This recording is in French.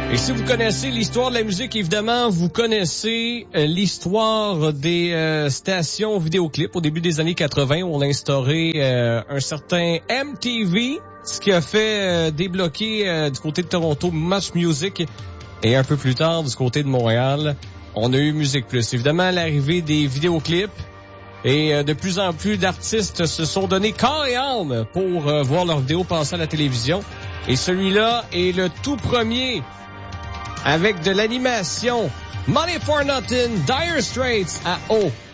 Et si vous connaissez l'histoire de la musique, évidemment, vous connaissez l'histoire des stations vidéoclips au début des années 80 où on a instauré un certain MTV, ce qui a fait débloquer du côté de Toronto Much Music et un peu plus tard du côté de Montréal, on a eu Musique Plus. Évidemment, l'arrivée des vidéoclips et de plus en plus d'artistes se sont donné corps et âme pour voir leurs vidéos passer à la télévision. Et celui-là est le tout premier avec de l'animation. Money for Nothing, Dire Straits à O.